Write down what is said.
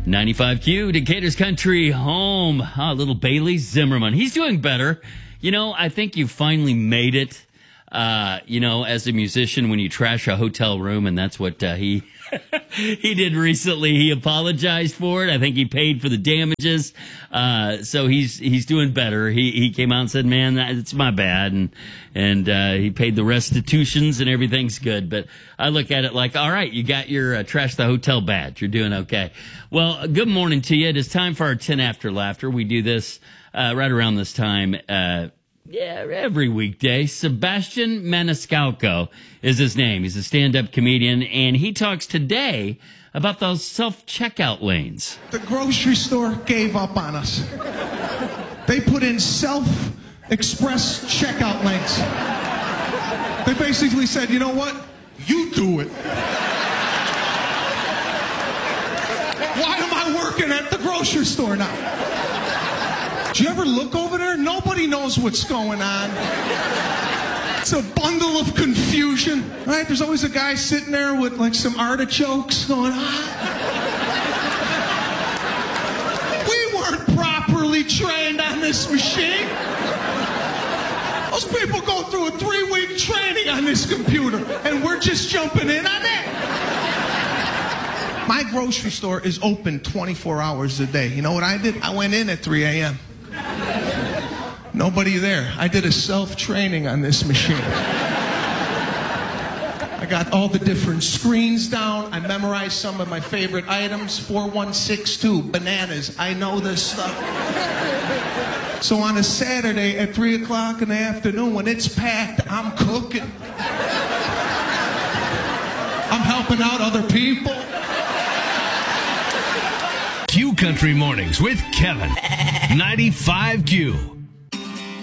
95Q, Decatur's country home. Little Bailey Zimmerman. He's doing better. I think you finally made it, as a musician when you trash a hotel room, and that's what he he did recently. He apologized for it. I think he paid for the damages. So he's doing better. He came out and said, man, it's my bad. And he paid the restitutions and everything's good. But I look at it like, all right, you got your trash the hotel badge. You're doing okay. Well, good morning to you. It is time for our 10 After Laughter. We do this right around this time. Every weekday. Sebastian Maniscalco is his name. He's a stand-up comedian, and he talks today about those self-checkout lanes. The grocery store gave up on us. They put in self-express checkout lanes. They basically said, you know what? You do it. Why am I working at the grocery store now? Do you ever look over there? Nobody knows what's going on. It's a bundle of confusion, right? There's always a guy sitting there with like some artichokes going, We weren't properly trained on this machine. Those people go through a 3-week training on this computer, and we're just jumping in on it. My grocery store is open 24 hours a day. You know what I did? I went in at 3 a.m. Nobody there. I did a self-training on this machine. I got all the different screens down. I memorized some of my favorite items. 4162, bananas. I know this stuff. So on a Saturday at 3 o'clock in the afternoon, when it's packed, I'm cooking. I'm helping out other people. Q Country Mornings with Kevin. 95Q.